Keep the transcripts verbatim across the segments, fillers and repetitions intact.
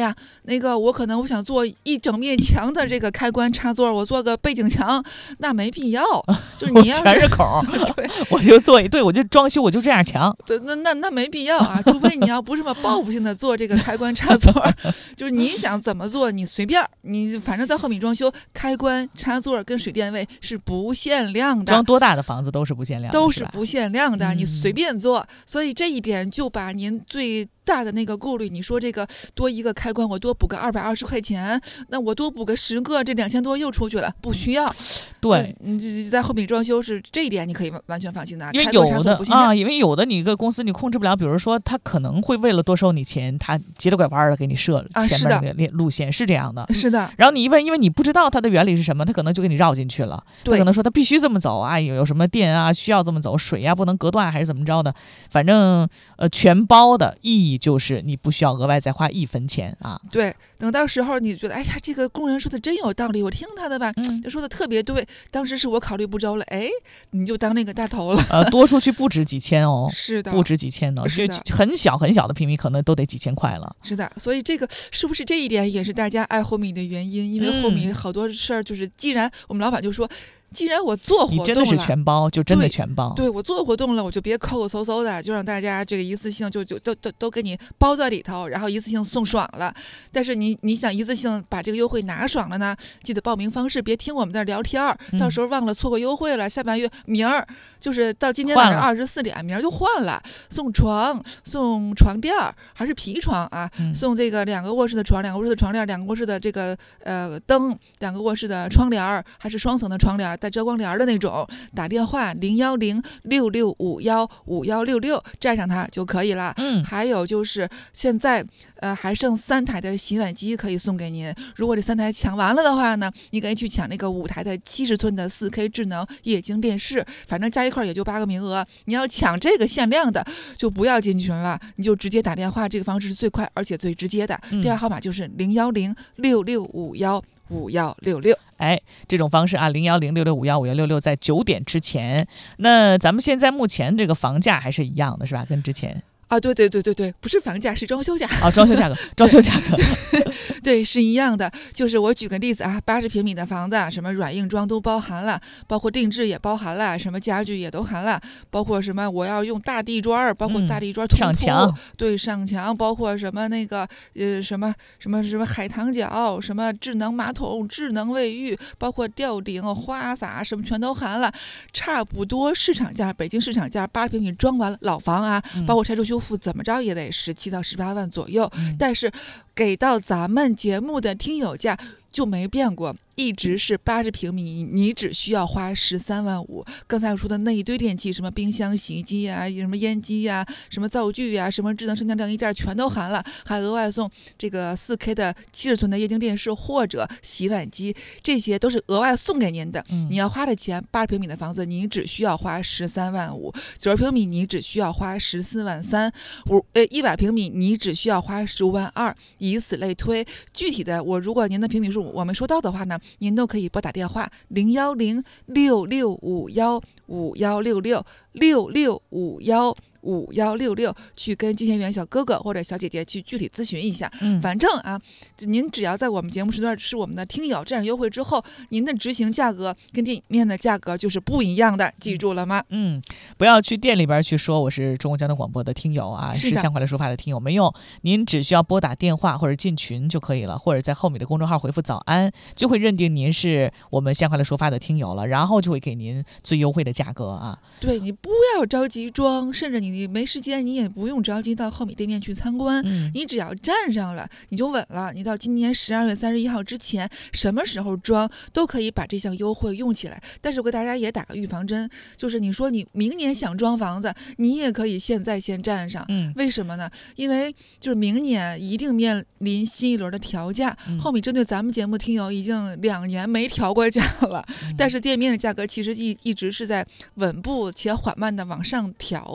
呀，那个我可能我想做一整面墙的这个开关插座，我做个背景墙，那没必要。就是你要是全是口对， 我就做一对，我就装修，我就这样墙。 对，那那那没必要啊，除非你要不是这么报复性的做这个开关插座，就是你想怎么做你随便，你反正在后面装修，开关插座跟水电位是不限量的， 装多大的房子都是不限量的， 都是不限量的， 嗯、 你随便做。所以这一点就把您最大的那个顾虑，你说这个多一个开关，我多补个二百二十块钱，那我多补个十个，这两千多又出去了，不需要。 对， 你在后面装修是这一点，你可以完全放心的。 因为有的啊，因为有的你一个公司你控制不了，比如说他可能会为了多收你钱，他急了拐弯的给你设前面那个路线，啊、是, 是这样的。 是的。 然后你一问，因为你不知道它的原理是什么，他可能就给你绕进去了。他可能说他必须这么走啊，有有什么电啊需要这么走，水啊不能隔断还是怎么着的，反正呃全包的意义就是你不需要额外再花一分钱啊。 对，等到时候你觉得哎呀这个工人说的真有道理，我听他的吧，嗯，他说的特别对。当时是我考虑不周了，哎，你就当那个大头了。 呃，多出去不止几千哦， 是的， 不止几千呢，就很小很小的平米可能都得几千块了。 是的，所以这个是不是这一点也是大家爱后米的原因？因为后米好多事儿就是，既然我们老板就说。既然我做活动了， 你真的是全包，就真的全包。 对，对我做活动了，我就别抠抠搜搜的，就让大家这个一次性就就都都都给你包在里头，然后一次性送爽了。但是你你想一次性把这个优惠拿爽了呢，记得报名方式，别听我们在聊天儿、嗯，到时候忘了错过优惠了。下半月明儿就是到今天晚上二十四点，明儿就换了，送床，送床垫儿，还是皮床啊、嗯？送这个两个卧室的床，两个卧室的床垫，两个卧室的这个呃灯，两个卧室的窗帘，还是双层的窗帘。带遮光帘的那种，打电话零幺零六六五幺五幺六六占上它就可以了。 嗯， 还有就是现在呃还剩三台的洗碗机可以送给您，如果这三台抢完了的话呢，你可以去抢那个五台的七十寸的四 K 智能液晶电视，反正加一块也就八个名额。你要抢这个限量的，就不要进群了，你就直接打电话，这个方式是最快而且最直接的。嗯、电话号码就是零幺零六六五幺五幺六六。 哎，这种方式啊，零幺零六六五幺五幺六六，在九点之前。那咱们现在目前这个房价还是一样的，是吧？跟之前啊，对对对对对，不是房价，是装修价。 哦，装修价格，装修价格， 对，是一样的。就是我举个例子啊，八十平米的房子，什么软硬装都包含了，包括定制也包含了，什么家具也都含了，包括什么我要用大地砖，包括大地砖、嗯、 上墙， 对，上墙，包括什么那个呃什么什么什么海棠角，什么智能马桶、智能卫浴，包括吊顶、花洒，什么全都含了。差不多市场价，北京市场价八十平米装完了老房啊， 嗯、 包括拆除修复怎么着也得十七到十八万左右、 嗯， 但是给到咱们节目的听友价就没变过，一直是八十平米，你只需要花十三万五。刚才我说的那一堆电器，什么冰箱、洗衣机呀、什么烟机呀、什么灶具呀、什么智能升降晾衣架，全都含了，还额外送这个四 K 的七十寸的液晶电视或者洗碗机，这些都是额外送给您的。 嗯、 你要花的钱，八十平米的房子，你只需要花十三万五；九十平米你只需要花十四万三；五呃一百平米你只需要花十五万二，以此类推。具体的，我如果您的平米数我没说到的话呢，您都可以拨打电话零幺零六六五幺五幺六六六六五幺五幺六六去跟金钱员小哥哥或者小姐姐去具体咨询一下。 嗯， 反正啊，您只要在我们节目时段是我们的听友，这样优惠之后，您的执行价格跟店里面的价格就是不一样的，记住了吗？ 嗯，不要去店里边去说我是中国交通广播的听友啊，是向快乐说法的听友，没用。您只需要拨打电话或者进群就可以了，或者在后面的公众号回复早安，就会认定您是我们向快乐说法的听友了，然后就会给您最优惠的价格啊。 对，你不要着急装，甚至你你没时间，你也不用着急到后米店面去参观、 嗯、 你只要站上了你就稳了。你到今年十二月三十一号之前，什么时候装都可以把这项优惠用起来。但是我给大家也打个预防针，就是你说你明年想装房子，你也可以现在先站上、 嗯、 为什么呢？因为就是明年一定面临新一轮的调价、 嗯、 后米针对咱们节目听友已经两年没调过价了、嗯、但是店面的价格其实一一直是在稳步且缓慢的往上调的。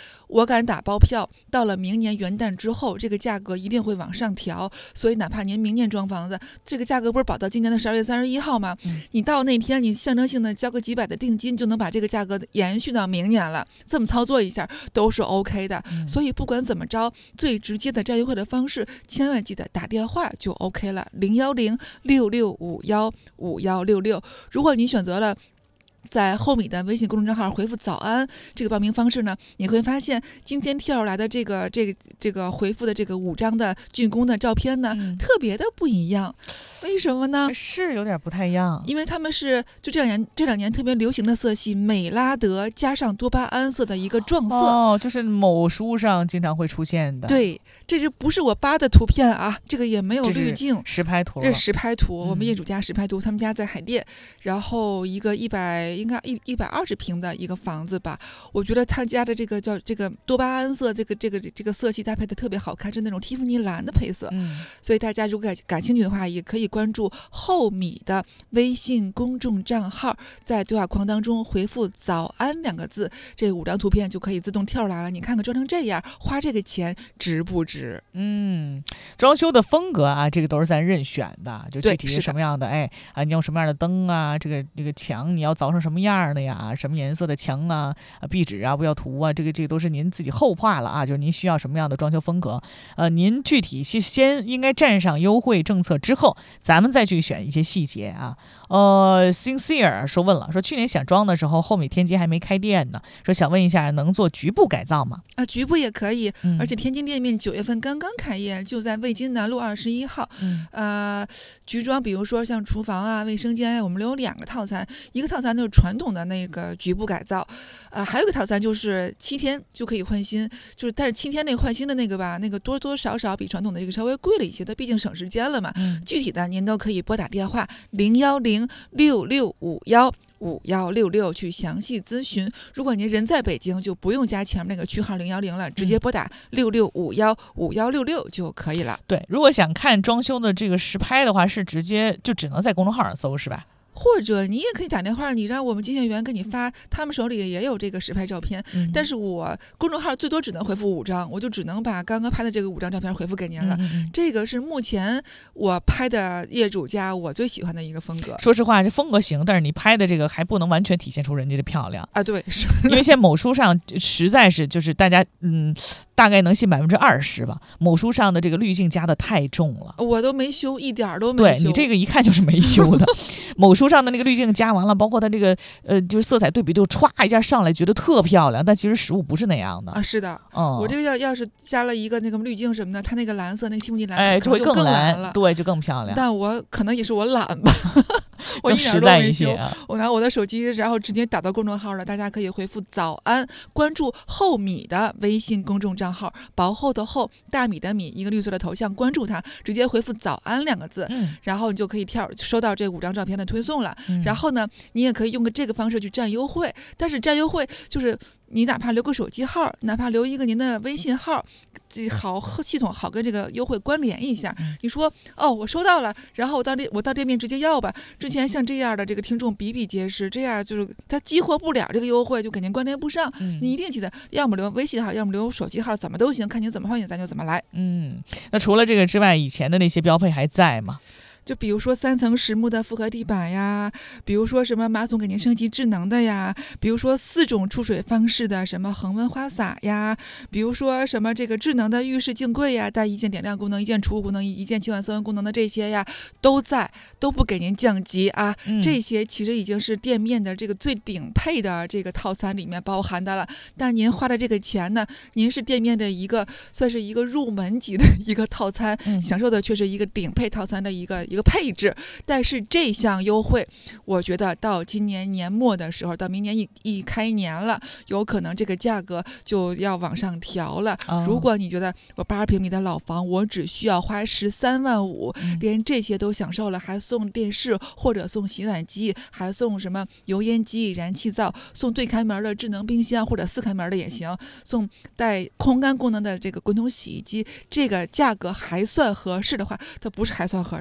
我敢打包票，到了明年元旦之后，这个价格一定会往上调。所以哪怕您明年装房子，这个价格不是保到今年的十二月三十一号吗？ 嗯、 你到那天，你象征性的交个几百的定金，就能把这个价格延续到明年了。这么操作一下都是 OK 的。 嗯、 所以不管怎么着，最直接的占优惠的方式，千万记得打电话就 OK 了，零幺零六六五幺五幺六六。如果你选择了在后米的微信公众账号回复早安这个报名方式呢，你会发现今天跳出来的这个这个这个回复的这个五张的竣工的照片呢、嗯、特别的不一样。为什么呢？ 是有点不太一样， 因为他们是就这两年这两年特别流行的色系美拉德加上多巴胺色的一个撞色哦，就是某书上经常会出现的。 对，这就不是我扒的图片啊，这个也没有滤镜， 实拍图， 这是实拍图、嗯、我们业主家实拍图，他们家在海淀，然后一个一百应该一一百二十平的一个房子吧，我觉得他家的这个叫这个多巴胺色，这个这个这个色系搭配的特别好看，是那种蒂芙尼蓝的配色。 嗯， 所以大家如果感感兴趣的话，也可以关注后米的微信公众账号，在对话框当中回复“早安”两个字，这五张图片就可以自动跳出来了。你看看装成这样，花这个钱值不值？ 嗯，装修的风格啊，这个都是咱任选的，就具体是什么样的，哎啊，你用什么样的灯啊，这个这个墙你要凿成什么样的呀？什么颜色的墙啊？啊，壁纸啊，不要涂啊，这个这个都是您自己后话了啊，就是您需要什么样的装修风格，呃，您具体先先应该站上优惠政策之后，咱们再去选一些细节啊。呃 ，Sincere 说问了，说去年想装的时候，后米天街还没开店呢，说想问一下，能做局部改造吗？ 啊，局部也可以， 嗯、 而且天津店面九月份刚刚开业，就在魏津南路二十一号。 嗯、 呃，局装比如说像厨房啊、卫生间呀、啊，我们留有两个套餐，一个套餐就是传统的那个局部改造，呃，还有一个套餐就是七天就可以换新，就是但是七天那个换新的那个吧，那个多多少少比传统的这个稍微贵了一些，它毕竟省时间了嘛。 嗯、 具体的您都可以拨打电话零幺零六六五幺五幺六六去详细咨询。如果您人在北京，就不用加前面那个区号零幺零了，直接拨打六六五幺五幺六六就可以了。 对，如果想看装修的这个实拍的话，是直接就只能在公众号上搜，是吧？ 或者你也可以打电话，你让我们经线员给你发，他们手里也有这个实拍照片。 嗯、 但是我公众号最多只能回复五张，我就只能把刚刚拍的这个五张照片回复给您了。 嗯嗯、 这个是目前我拍的业主家我最喜欢的一个风格。 说实话，这风格行，但是你拍的这个还不能完全体现出人家的漂亮啊。对，是因为现在某书上实在是就是大家嗯，大概能信百分之二十吧。某书上的这个滤镜加的太重了， 我都没修，一点都没对修。 你这个一看就是没修的。某书上的那个滤镜加完了，包括它这个呃，就是色彩对比度歘一下上来，觉得特漂亮，但其实实物不是那样的啊。是的， 嗯， 我这个要要是加了一个那个滤镜什么的，它那个蓝色那个蒂芙尼蓝， 哎，就会更蓝了， 对，就更漂亮。 但我可能也是我懒吧。我一点实在一些、啊， 我拿我的手机，然后直接打到公众号了。大家可以回复“早安”，关注后米的微信公众账号，薄厚的厚，大米的米，一个绿色的头像，关注它，直接回复“早安”两个字， 嗯， 然后你就可以跳收到这五张照片的推送了。 嗯、 然后呢，你也可以用个这个方式去占优惠，但是占优惠就是你哪怕留个手机号，哪怕留一个您的微信号，这好系统好跟这个优惠关联一下。 嗯、 你说哦，我收到了，然后我到店我到店面直接要吧。之前像这样的这个听众比比皆是，这样就是他激活不了这个优惠，就肯定关联不上。 嗯、 你一定记得，要么留微信号，要么留手机号，怎么都行，看您怎么欢迎咱就怎么来。 嗯，那除了这个之外，以前的那些标配还在吗？ 就比如说三层实木的复合地板呀，比如说什么马桶给您升级智能的呀，比如说四种出水方式的什么恒温花洒呀，比如说什么这个智能的浴室镜柜呀，带一键点亮功能、一键储物功能、一键切换色温功能的这些呀，都在，都不给您降级啊。 嗯、 这些其实已经是店面的这个最顶配的这个套餐里面包含的了。但您花的这个钱呢，您是店面的一个算是一个入门级的一个套餐， 嗯、 享受的却是一个顶配套餐的一个一个配置。但是这项优惠，我觉得到今年年末的时候，到明年一一开年了，有可能这个价格就要往上调了。 哦、 如果你觉得我八十平米的老房，我只需要花十三万五， 嗯、 连这些都享受了，还送电视或者送洗碗机，还送什么油烟机、燃气灶，送对开门的智能冰箱或者四开门的也行，送带空干功能的这个滚筒洗衣机，这个价格还算合适的话，它不是还算合适，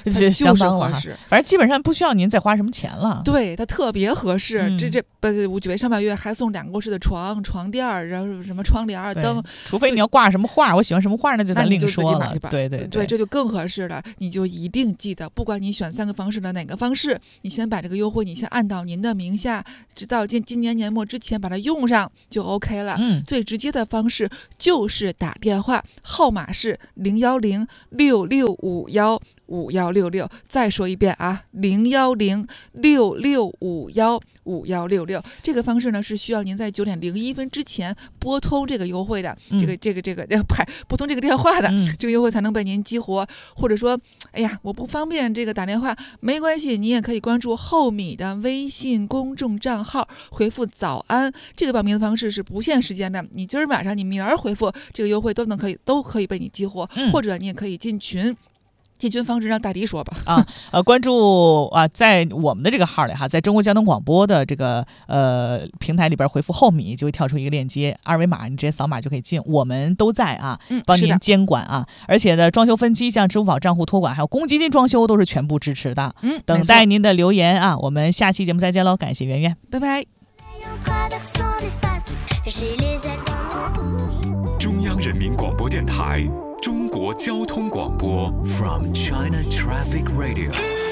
是相当了合适， 反正基本上不需要您再花什么钱了。 对，它特别合适。 嗯、 这这不九月上半月还送两个卧室的床、床垫儿，然后什么窗帘、灯。 除非你要挂什么画，我喜欢什么画，那就咱另说了。对对对, 对，这就更合适了。你就一定记得，不管你选三个方式的哪个方式，你先把这个优惠，你先按到您的名下，直到今今年年末之前把它用上就 OK 了。 嗯， 最直接的方式就是打电话，号码是零幺零六六五幺五幺六六。再说一遍啊，零幺零六六五幺五幺六六。这个方式呢是需要您在九点零一分之前拨通这个优惠的， 嗯、 这个这个这个呃不拨通这个电话的、 嗯， 这个优惠才能被您激活。或者说，哎呀，我不方便这个打电话，没关系，你也可以关注厚米的微信公众账号，回复早安。这个报名的方式是不限时间的，你今儿晚上你明儿回复这个优惠都能可以都可以被你激活、 嗯、 或者你也可以进群。进群方式让大迪说吧啊，呃，关注啊，在我们的这个号里哈，在中国交通广播的这个呃平台里边回复后米，就会跳出一个链接，二维码你直接扫码就可以进，我们都在啊，帮您监管啊，而且呢，装修分期、像支付宝账户托管，还有公积金装修都是全部支持的。 嗯， 等待您的留言啊，我们下期节目再见喽，感谢圆圆， 拜拜。 中央人民广播电台。中国交通广播 From China Traffic Radio